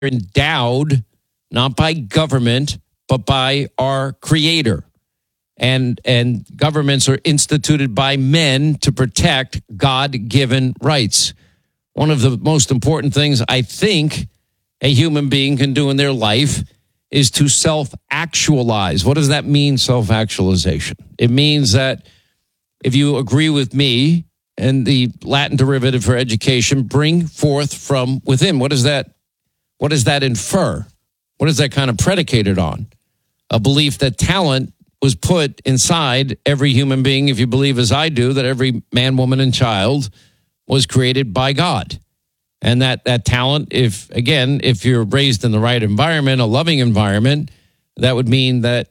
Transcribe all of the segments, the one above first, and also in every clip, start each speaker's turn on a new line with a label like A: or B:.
A: endowed not by government, but by our Creator. And governments are instituted by men to protect God-given rights. One of the most important things I think a human being can do in their life is to self-actualize. What does that mean, self-actualization? It means that if you agree with me and the Latin derivative for education, bring forth from within. What does that infer? What is that kind of predicated on? A belief that talent was put inside every human being, if you believe as I do, that every man, woman, and child was created by God. And that talent, if you're raised in the right environment, a loving environment, that would mean that,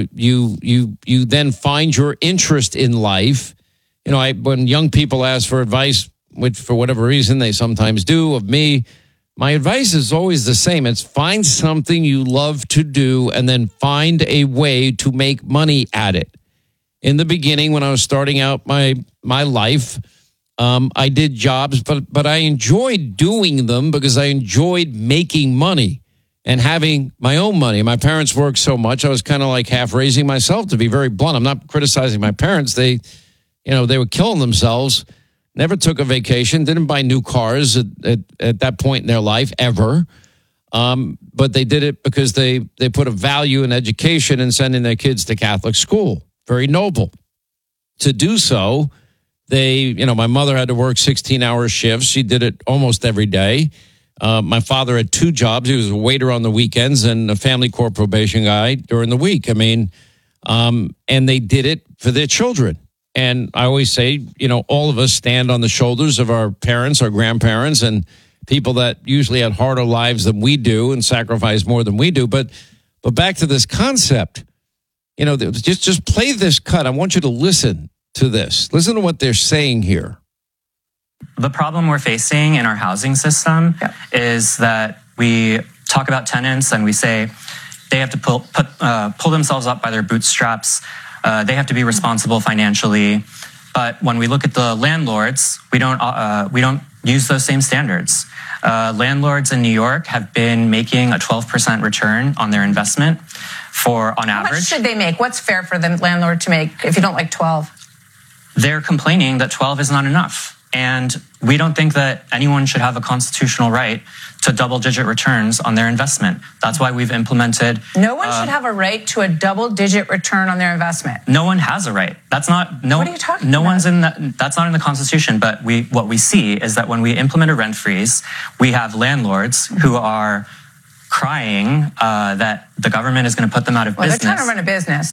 A: you then find your interest in life. When young people ask for advice, which for whatever reason they sometimes do of me, my advice is always the same. It's find something you love to do and then find a way to make money at it. In the beginning, when I was starting out my life, I did jobs, but I enjoyed doing them because I enjoyed making money and having my own money. My parents worked so much, I was kind of like half raising myself, to be very blunt. I'm not criticizing my parents. They were killing themselves. Never took a vacation, didn't buy new cars at that point in their life, ever. But they did it because they put a value in education and sending their kids to Catholic school. Very noble. To do so, my mother had to work 16-hour shifts. She did it almost every day. My father had two jobs. He was a waiter on the weekends and a family court probation guy during the week. And they did it for their children. And I always say, all of us stand on the shoulders of our parents, our grandparents, and people that usually had harder lives than we do and sacrifice more than we do. But back to this concept, just play this cut. I want you to listen to this. Listen to what they're saying here.
B: The problem we're facing in our housing system is that we talk about tenants and we say they have to pull themselves up by their bootstraps. They have to be responsible financially, but when we look at the landlords, we don't use those same standards. Landlords in New York have been making a 12% return on their investment on average.
C: How much should they make? What's fair for the landlord to make if you don't like 12?
B: They're complaining that 12 is not enough. And we don't think that anyone should have a constitutional right to double-digit returns on their investment. That's why we've implemented...
C: No one should have a right to a double-digit return on their investment.
B: No one has a right. That's not...
C: What are you talking
B: about?
C: One's
B: that's not in the Constitution, but what we see is that when we implement a rent freeze, we have landlords who are crying that the government is going to put them out of business.
C: They're trying to run a business.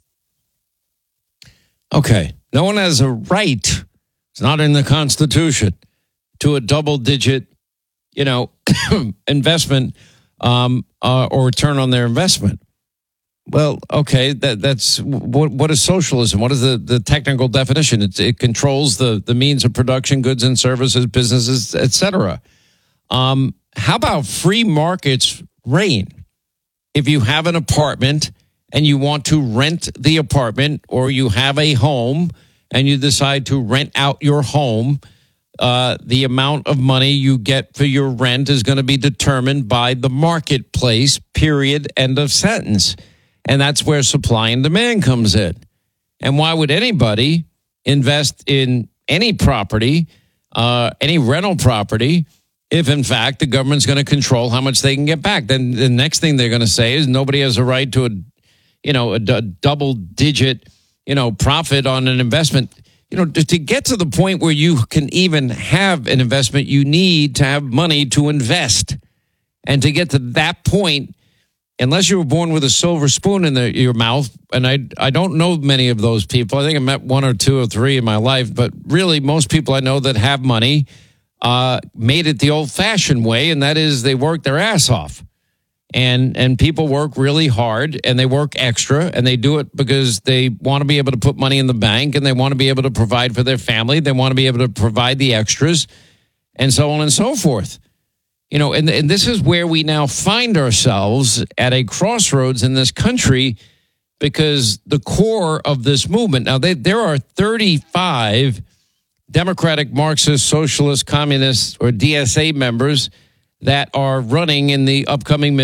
A: Okay. No one has a right... It's not in the Constitution to a double-digit, investment or return on their investment. Well, okay, that's what is socialism? What is the technical definition? It controls the means of production, goods and services, businesses, etc. How about free markets reign? If you have an apartment and you want to rent the apartment, or you have a home and you decide to rent out your home, the amount of money you get for your rent is going to be determined by the marketplace, period, end of sentence. And that's where supply and demand comes in. And why would anybody invest in any property, any rental property, if in fact the government's going to control how much they can get back? Then the next thing they're going to say is nobody has a right to a double-digit profit on an investment. To get to the point where you can even have an investment, you need to have money to invest. And to get to that point, unless you were born with a silver spoon in your mouth, and I don't know many of those people. I think I met one or two or three in my life, but really most people I know that have money made it the old-fashioned way, and that is they work their ass off. And people work really hard and they work extra, and they do it because they want to be able to put money in the bank, and they want to be able to provide for their family. They want to be able to provide the extras and so on and so forth. And this is where we now find ourselves at a crossroads in this country, because the core of this movement, now there are 35 Democratic, Marxist, Socialist, Communist, or DSA members that are running in the upcoming